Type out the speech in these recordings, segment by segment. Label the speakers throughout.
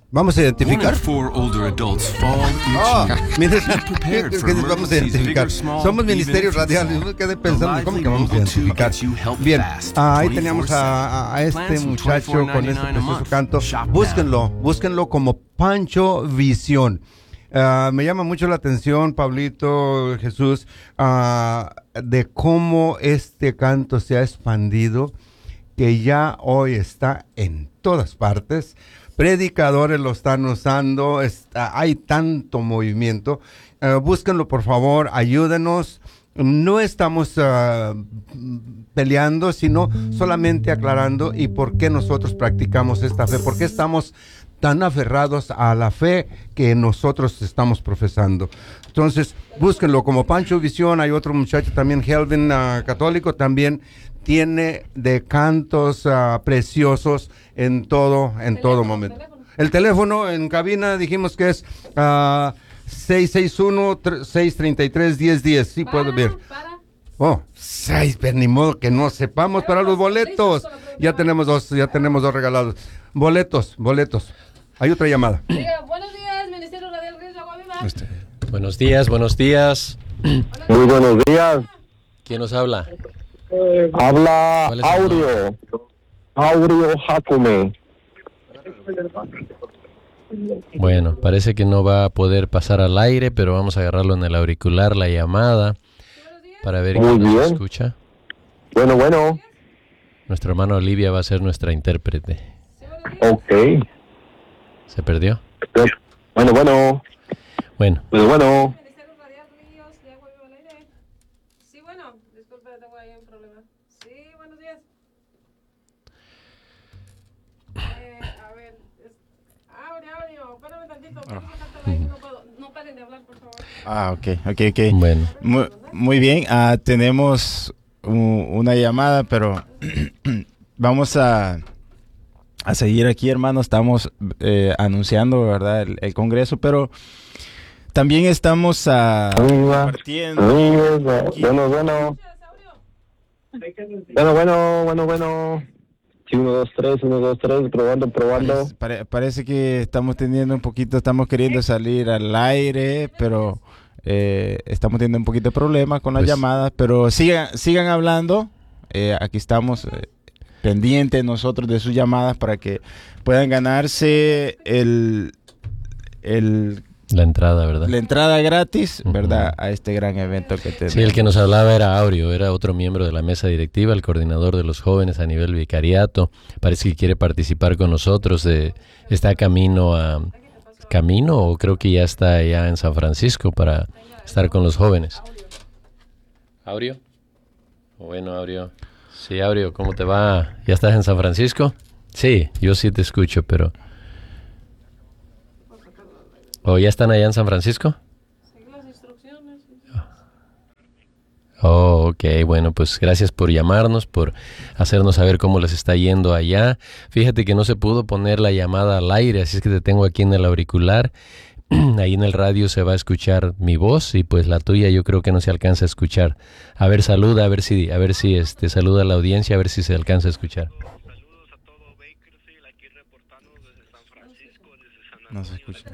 Speaker 1: Vamos a identificar. Vamos a identificar. Somos Ministerio Radial. Yo me quedé pensando, ¿cómo que vamos a identificar? Bien, ahí teníamos a este muchacho con este precioso canto. Búsquenlo como Pancho Visión. Me llama mucho la atención, Pablito, Jesús, de cómo este canto se ha expandido, que ya hoy está en todas partes. Predicadores lo están usando, hay tanto movimiento. Búsquenlo, por favor, ayúdenos. No estamos peleando, sino solamente aclarando y por qué nosotros practicamos esta fe, por qué estamos tan aferrados a la fe que nosotros estamos profesando. Entonces, búsquenlo como Pancho Visión. Hay otro muchacho también, Helvin, católico, también tiene de cantos preciosos en todo momento. El teléfono en cabina dijimos que es 661-633-1010. Sí, puedo ver. Oh, 6, pero ni modo que no sepamos para los boletos. Ya tenemos dos regalados. Boletos. Hay otra llamada.
Speaker 2: Buenos días, Ministerio Radial Riesgo Agua Viva.
Speaker 3: Buenos días.
Speaker 4: Muy buenos días.
Speaker 3: ¿Quién nos habla?
Speaker 4: Habla Aurio Jacume.
Speaker 3: Bueno, parece que no va a poder pasar al aire, pero vamos a agarrarlo en el auricular, la llamada, para ver quién nos escucha.
Speaker 4: Bueno.
Speaker 3: Nuestra hermana Olivia va a ser nuestra intérprete.
Speaker 4: Ok.
Speaker 3: ¿Se perdió?
Speaker 4: Bueno.
Speaker 2: Sí, bueno, disculpe, tengo ahí un problema. Sí, buenos días. A ver, audio, espérame tantito, no paren de hablar, por favor.
Speaker 5: Ok.
Speaker 3: Bueno.
Speaker 5: Muy bien, tenemos una llamada, pero vamos a seguir aquí, hermano. Estamos anunciando, ¿verdad?, el Congreso, pero también estamos compartiendo.
Speaker 4: Bueno. Sí, 1, 2, 3, probando.
Speaker 5: Parece que estamos queriendo salir al aire, pero estamos teniendo un poquito de problemas con las llamadas, pero sigan hablando. Aquí estamos pendientes nosotros de sus llamadas para que puedan ganarse
Speaker 3: la entrada, ¿verdad?
Speaker 5: La entrada gratis, ¿verdad? A este gran evento que tenemos.
Speaker 3: Sí, el que nos hablaba era Aurio, era otro miembro de la mesa directiva, el coordinador de los jóvenes a nivel vicariato. Parece que quiere participar con nosotros. Está camino o creo que ya está allá en San Francisco para estar con los jóvenes. ¿Aurio? Bueno, Aurio. Sí, Aurio, ¿cómo te va? ¿Ya estás en San Francisco? Sí, yo sí te escucho, pero... ¿O ya están allá en San Francisco?
Speaker 2: Sigue las instrucciones.
Speaker 3: Oh, ok, bueno, pues gracias por llamarnos, por hacernos saber cómo les está yendo allá. Fíjate que no se pudo poner la llamada al aire, así es que te tengo aquí en el auricular. Ahí en el radio se va a escuchar mi voz y pues la tuya yo creo que no se alcanza a escuchar. A ver, saluda, a ver si saluda a la audiencia, a ver si se alcanza a escuchar.
Speaker 6: Saludos a todo Bakersfield, aquí reportando desde San Francisco, desde San
Speaker 5: No se escucha.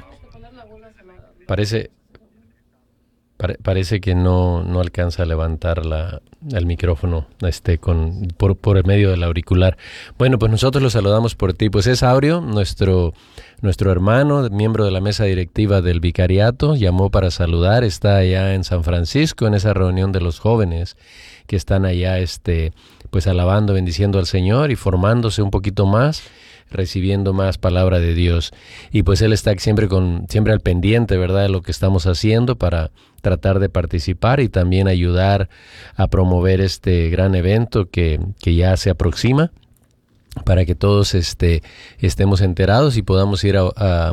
Speaker 3: Parece que no alcanza a levantar el micrófono por el medio del auricular. Bueno, pues nosotros lo saludamos por ti. Pues es Aurio, nuestro hermano, miembro de la mesa directiva del vicariato, llamó para saludar. Está allá en San Francisco, en esa reunión de los jóvenes que están allá pues alabando, bendiciendo al Señor y formándose un poquito más, recibiendo más palabra de Dios. Y pues él está siempre al pendiente, ¿verdad?, de lo que estamos haciendo para tratar de participar y también ayudar a promover este gran evento que ya se aproxima, para que todos estemos enterados y podamos ir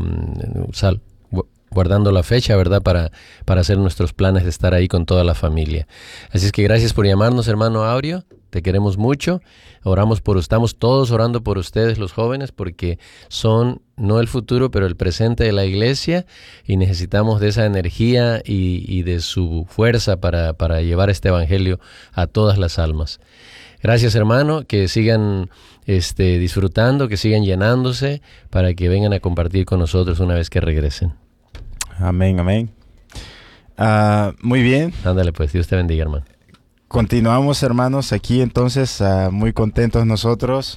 Speaker 3: guardando la fecha, ¿verdad?, para hacer nuestros planes de estar ahí con toda la familia. Así es que gracias por llamarnos, hermano Aurio. Te queremos mucho. Estamos todos orando por ustedes, los jóvenes, porque son no el futuro, pero el presente de la iglesia, y necesitamos de esa energía y de su fuerza para llevar este evangelio a todas las almas. Gracias, hermano, que sigan disfrutando, que sigan llenándose para que vengan a compartir con nosotros una vez que regresen.
Speaker 5: Amén, amén. Muy bien.
Speaker 3: Ándale pues, Dios te bendiga, hermano.
Speaker 5: Continuamos, hermanos, aquí entonces, muy contentos nosotros.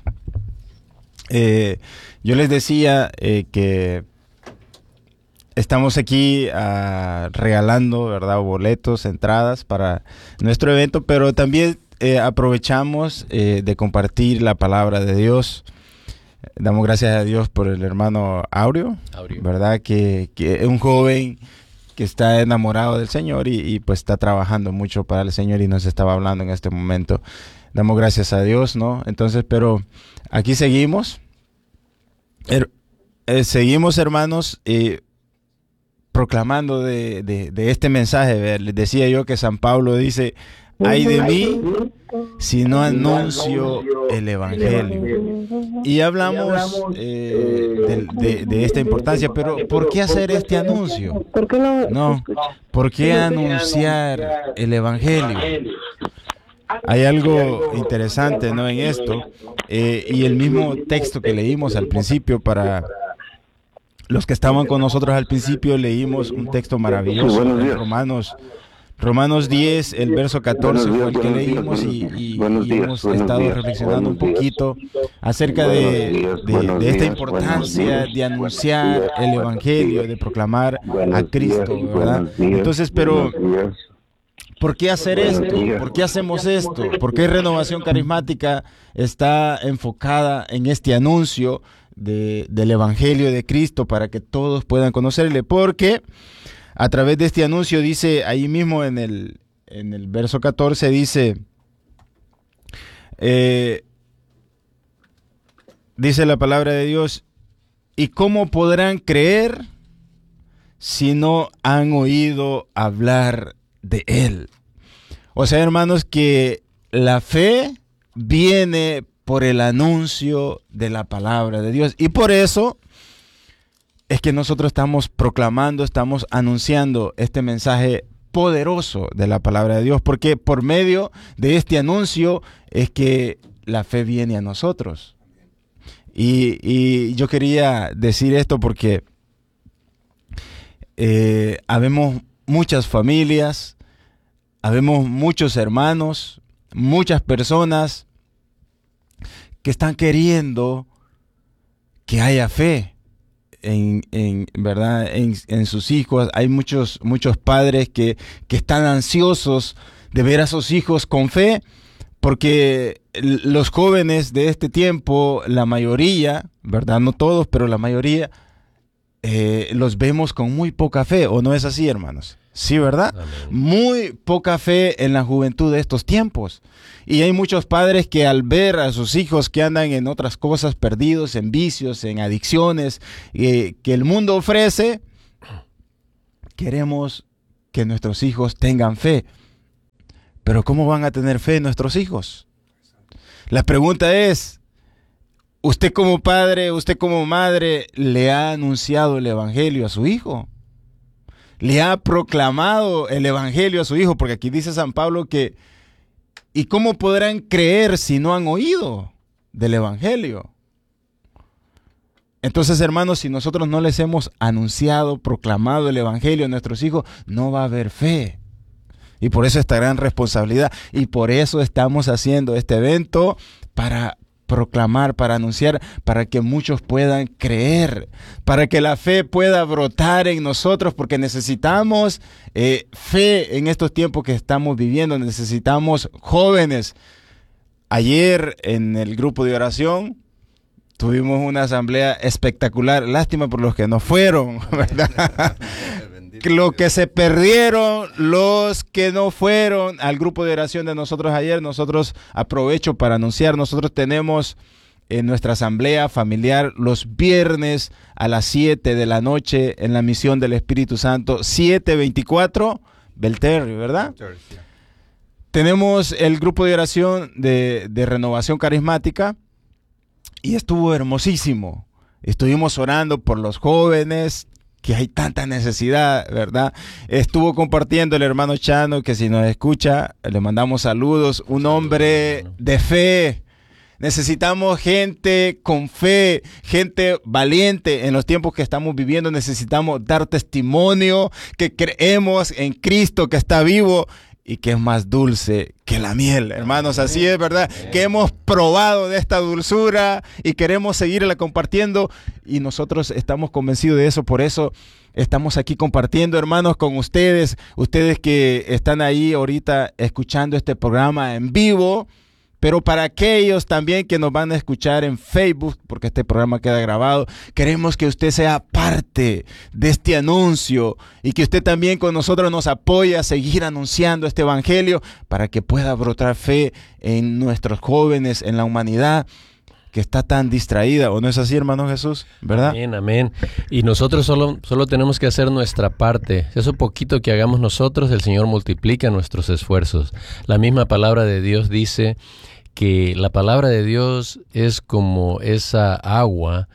Speaker 5: Yo les decía que estamos aquí regalando, ¿verdad?, boletos, entradas para nuestro evento, pero también aprovechamos de compartir la palabra de Dios. Damos gracias a Dios por el hermano Aureo. ¿Verdad? Que es un joven que está enamorado del Señor y pues está trabajando mucho para el Señor y nos estaba hablando en este momento. Damos gracias a Dios, ¿no? Entonces, pero aquí seguimos. Seguimos, hermanos, proclamando de este mensaje. Les decía yo que San Pablo dice: ay de mí si no anuncio el Evangelio. Y hablamos de esta importancia, pero ¿por qué hacer este anuncio? ¿Por qué anunciar el Evangelio? Hay algo interesante, ¿no?, en esto, y el mismo texto que leímos al principio, para los que estaban con nosotros al principio, leímos un texto maravilloso, Romanos 10, el verso 14 fue el que leímos y hemos estado reflexionando un poquito acerca de esta importancia de anunciar el Evangelio, de proclamar a Cristo, ¿verdad? Entonces, pero ¿por qué hacer esto? ¿Por qué hacemos esto? ¿Por qué Renovación Carismática está enfocada en este anuncio del Evangelio de Cristo para que todos puedan conocerle? Porque a través de este anuncio, dice ahí mismo en el verso 14, dice la palabra de Dios: ¿y cómo podrán creer si no han oído hablar de Él? O sea, hermanos, que la fe viene por el anuncio de la palabra de Dios. Y por eso es que nosotros estamos proclamando, estamos anunciando este mensaje poderoso de la palabra de Dios, porque por medio de este anuncio es que la fe viene a nosotros. Y yo quería decir esto porque habemos muchas familias, habemos muchos hermanos, muchas personas que están queriendo que haya fe ¿verdad?, en sus hijos. Hay muchos padres que están ansiosos de ver a sus hijos con fe, porque los jóvenes de este tiempo, la mayoría, ¿verdad?, no todos, pero la mayoría, los vemos con muy poca fe, ¿o no es así, hermanos? Sí, ¿verdad? Amén. Muy poca fe en la juventud de estos tiempos. Y hay muchos padres que al ver a sus hijos que andan en otras cosas, perdidos en vicios, en adicciones, que el mundo ofrece, queremos que nuestros hijos tengan fe. Pero ¿cómo van a tener fe nuestros hijos? La pregunta es: ¿usted como padre, usted como madre, le ha anunciado el Evangelio a su hijo? ¿Le ha proclamado el Evangelio a su hijo? Porque aquí dice San Pablo que ¿y cómo podrán creer si no han oído del Evangelio? Entonces, hermanos, si nosotros no les hemos anunciado, proclamado el Evangelio a nuestros hijos, no va a haber fe. Y por eso esta gran responsabilidad. Y por eso estamos haciendo este evento, para proclamar, para anunciar, para que muchos puedan creer, para que la fe pueda brotar en nosotros, porque necesitamos fe en estos tiempos que estamos viviendo. Necesitamos jóvenes. Ayer en el grupo de oración tuvimos una asamblea espectacular. Lástima por los que no fueron, ¿verdad? Lo que se perdieron, los que no fueron al grupo de oración de nosotros ayer. Nosotros, aprovecho para anunciar, nosotros tenemos en nuestra asamblea familiar los viernes a las 7 de la noche en la Misión del Espíritu Santo, 724 Belterrio, ¿verdad? Sí. Tenemos el grupo de oración de Renovación Carismática y estuvo hermosísimo. Estuvimos orando por los jóvenes. que hay tanta necesidad, ¿verdad? Estuvo compartiendo el hermano Chano, que si nos escucha, le mandamos saludos. Un hombre de fe. Necesitamos gente con fe, gente valiente en los tiempos que estamos viviendo. Necesitamos dar testimonio que creemos en Cristo, que está vivo y que es más dulce que la miel, hermanos. Así es, ¿verdad? Que hemos probado de esta dulzura y queremos seguirla compartiendo, y nosotros estamos convencidos de eso. Por eso estamos aquí compartiendo, hermanos, con ustedes que están ahí ahorita escuchando este programa en vivo. Pero para aquellos también que nos van a escuchar en Facebook, porque este programa queda grabado, queremos que usted sea parte de este anuncio y que usted también con nosotros nos apoye a seguir anunciando este evangelio para que pueda brotar fe en nuestros jóvenes, en la humanidad que está tan distraída. ¿O no es así, hermano Jesús? ¿Verdad?
Speaker 3: Amén, amén. Y nosotros solo tenemos que hacer nuestra parte. Eso poquito que hagamos nosotros, el Señor multiplica nuestros esfuerzos. La misma palabra de Dios dice que la palabra de Dios es como esa agua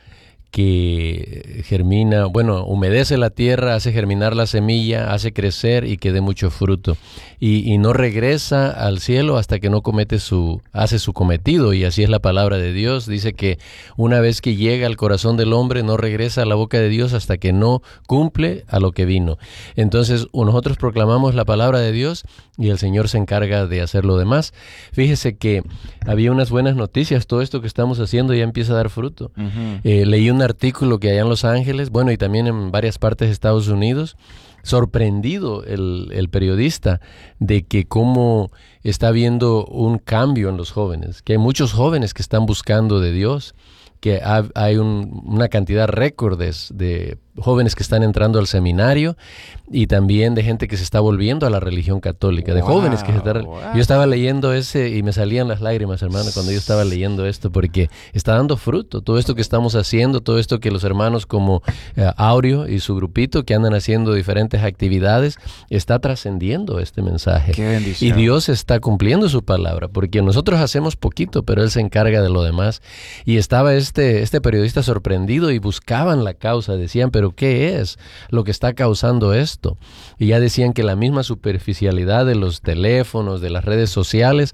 Speaker 3: que germina, humedece la tierra, hace germinar la semilla, hace crecer y que dé mucho fruto. Y no regresa al cielo hasta que no hace su cometido. Y así es la palabra de Dios. Dice que una vez que llega al corazón del hombre, no regresa a la boca de Dios hasta que no cumple a lo que vino. Entonces, nosotros proclamamos la palabra de Dios y el Señor se encarga de hacer lo demás. Fíjese que había unas buenas noticias. Todo esto que estamos haciendo ya empieza a dar fruto. Uh-huh. Leí un artículo que allá en Los Ángeles, y también en varias partes de Estados Unidos, sorprendido el periodista de que cómo está habiendo un cambio en los jóvenes, que hay muchos jóvenes que están buscando de Dios, que hay una cantidad récord de jóvenes que están entrando al seminario y también de gente que se está volviendo a la religión católica, de jóvenes que se están... Yo estaba leyendo ese y me salían las lágrimas, hermano, cuando yo estaba leyendo esto, porque está dando fruto. Todo esto que estamos haciendo, todo esto que los hermanos como Aureo y su grupito que andan haciendo diferentes actividades, está trascendiendo este mensaje.
Speaker 5: Qué bendición.
Speaker 3: Y Dios está cumpliendo su palabra, porque nosotros hacemos poquito, pero Él se encarga de lo demás. Y estaba este periodista sorprendido y buscaban la causa, decían, pero ¿qué es lo que está causando esto? Y ya decían que la misma superficialidad de los teléfonos, de las redes sociales,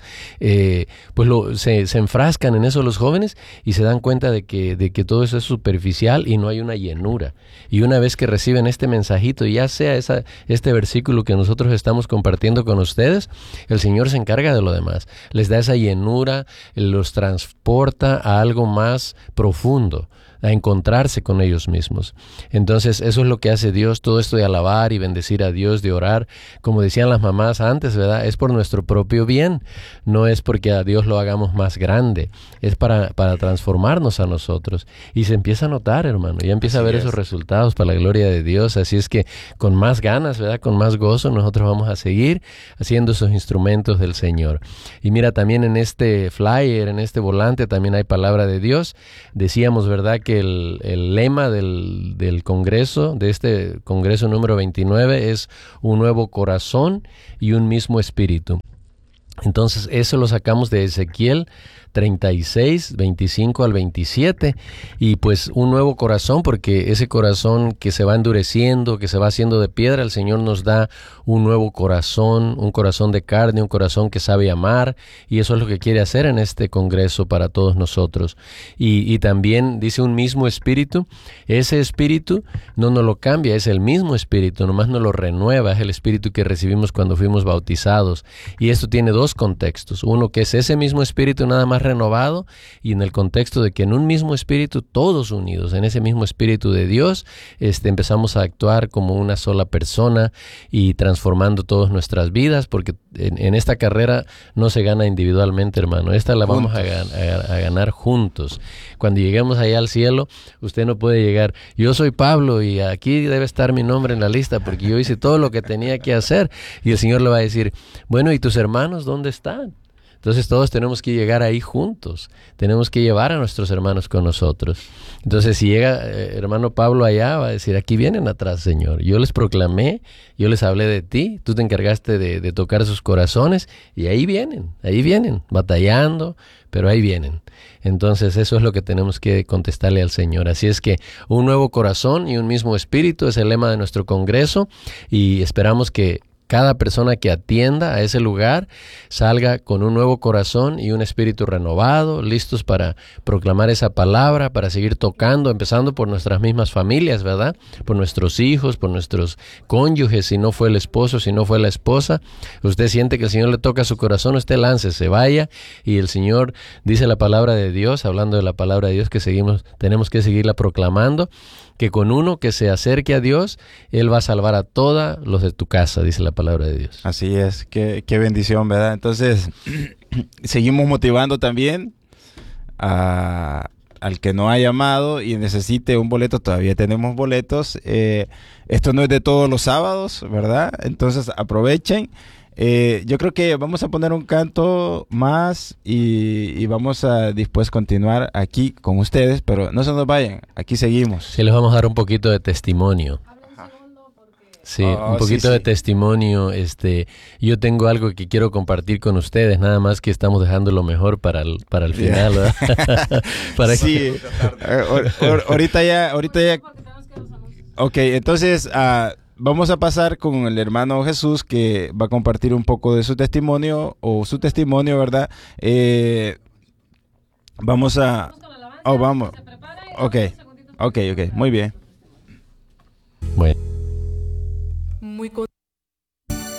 Speaker 3: se enfrascan en eso los jóvenes y se dan cuenta de que todo eso es superficial y no hay una llenura. Y una vez que reciben este mensajito, ya sea este versículo que nosotros estamos compartiendo con ustedes, el Señor se encarga de lo demás. Les da esa llenura, los transporta a algo más profundo, a encontrarse con ellos mismos. Entonces, eso es lo que hace Dios, todo esto de alabar y bendecir a Dios, de orar, como decían las mamás antes, ¿verdad? Es por nuestro propio bien, no es porque a Dios lo hagamos más grande, es para transformarnos a nosotros. Y se empieza a notar, hermano, ya empieza a ver esos resultados para la gloria de Dios, así es que con más ganas, ¿verdad? Con más gozo, nosotros vamos a seguir haciendo esos instrumentos del Señor. Y mira, también en este flyer, en este volante, también hay palabra de Dios. Decíamos, ¿verdad?, que el lema del Congreso, de este Congreso número 29, es un nuevo corazón y un mismo espíritu. Entonces, eso lo sacamos de Ezequiel 36, 25 al 27, y pues un nuevo corazón, porque ese corazón que se va endureciendo, que se va haciendo de piedra, el Señor nos da un nuevo corazón, un corazón de carne, un corazón que sabe amar, y eso es lo que quiere hacer en este congreso para todos nosotros. Y también dice un mismo espíritu. Ese espíritu no nos lo cambia, es el mismo espíritu, nomás nos lo renueva, es el espíritu que recibimos cuando fuimos bautizados. Y esto tiene dos contextos, uno que es ese mismo espíritu nada más renovado, y en el contexto de que en un mismo espíritu, todos unidos en ese mismo espíritu de Dios, empezamos a actuar como una sola persona y transformando todas nuestras vidas, porque en esta carrera no se gana individualmente, hermano, esta la vamos a ganar juntos. Cuando lleguemos allá al cielo, usted no puede llegar, yo soy Pablo y aquí debe estar mi nombre en la lista porque yo hice todo lo que tenía que hacer, y el Señor le va a decir, bueno, ¿y tus hermanos dónde están? Entonces todos tenemos que llegar ahí juntos, tenemos que llevar a nuestros hermanos con nosotros. Entonces si llega hermano Pablo allá, va a decir, aquí vienen atrás, Señor. Yo les proclamé, yo les hablé de ti, tú te encargaste de tocar sus corazones y ahí vienen, batallando, pero ahí vienen. Entonces eso es lo que tenemos que contestarle al Señor. Así es que un nuevo corazón y un mismo espíritu es el lema de nuestro congreso y esperamos que cada persona que atienda a ese lugar salga con un nuevo corazón y un espíritu renovado, listos para proclamar esa palabra, para seguir tocando, empezando por nuestras mismas familias, ¿verdad? Por nuestros hijos, por nuestros cónyuges, si no fue el esposo, si no fue la esposa. Usted siente que el Señor le toca su corazón, usted lance, se vaya, y el Señor dice la palabra de Dios, hablando de la palabra de Dios que tenemos que seguirla proclamando, que con uno que se acerque a Dios, Él va a salvar a todos los de tu casa, dice la palabra de Dios.
Speaker 5: Así es, qué bendición, ¿verdad? Entonces, seguimos motivando también al que no ha llamado y necesite un boleto, todavía tenemos boletos. Esto no es de todos los sábados, ¿verdad? Entonces, aprovechen. Yo creo que vamos a poner un canto más y vamos a después continuar aquí con ustedes, pero no se nos vayan, aquí seguimos.
Speaker 3: Sí, les vamos a dar un poquito de testimonio. Sí, un poquito de testimonio. Yo tengo algo que quiero compartir con ustedes, nada más que estamos dejando lo mejor para el final, ¿verdad?
Speaker 5: Sí, ahorita ya. Ok, entonces vamos a pasar con el hermano Jesús, que va a compartir un poco de su testimonio, ¿verdad? Vamos a... Oh, vamos. Ok, muy bien.
Speaker 3: Bueno.